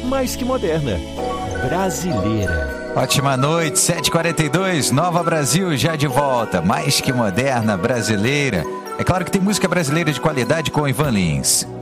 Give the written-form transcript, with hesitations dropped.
mais que moderna, brasileira. Ótima noite, 7h42, Nova Brasil já de volta, mais que moderna, brasileira. É claro que tem música brasileira de qualidade com Ivan Lins.